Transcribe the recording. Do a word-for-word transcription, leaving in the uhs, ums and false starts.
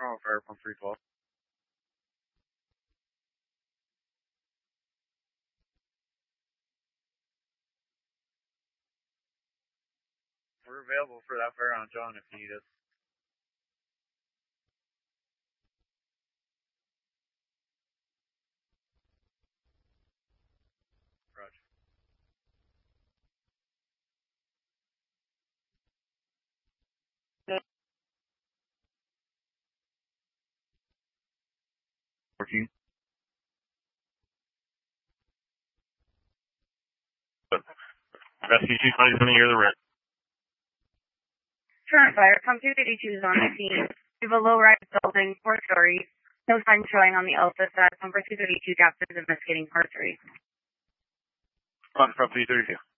Toronto Fire Pump three twelve. We're available for that fire on John if you need us. Roger. fourteen. Rescue two twenty-seven, you're the red. Toronto Fire Pump two thirty-two is on the scene. We have a low-rise building, four stories. No sign showing on the Alpha side. Pumper two thirty-two captain is investigating part three. On Pump two thirty-two.